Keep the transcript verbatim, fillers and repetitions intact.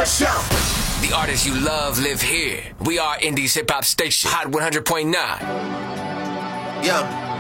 for sure. The artists you love live here. We are Indie's hip hop station, Hot one hundred point nine. Yeah.